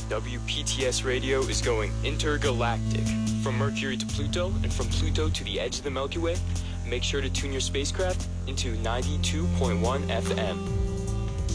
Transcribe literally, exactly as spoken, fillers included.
W P T S Radio is going intergalactic. From Mercury to Pluto, and from Pluto to the edge of the Milky Way, make sure to tune your spacecraft into ninety-two point one F M.